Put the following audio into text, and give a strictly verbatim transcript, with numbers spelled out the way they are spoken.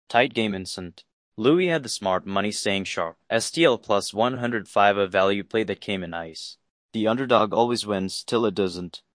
Tight game instant. Louis had the smart money staying sharp. S T L plus one hundred five a value play that came in ice. The underdog always wins till it doesn't.